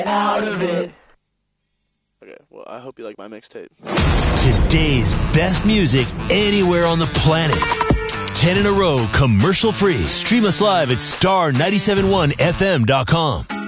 out of it. Okay, well, I hope you like my mixtape. Today's best music anywhere on the planet. 10 in a row, commercial free. Stream us live at star971fm.com.